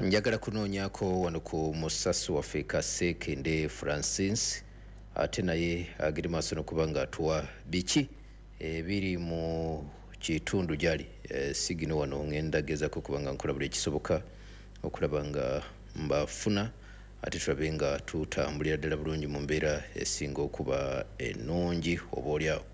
njagala kunoonyako wano ku Musasu waffe Kasekende Francis ate naye agiri maaso n'okuba ng'atuwa biki biri mu kitundu gyali sigino wano ngenda gezaako kuba nga nkola buli ekisoboka okulaba nga mbafuna ate tulabe nga tutambulira ddala bulungi mu mbeera esinga okuba ennungi oba olyawo.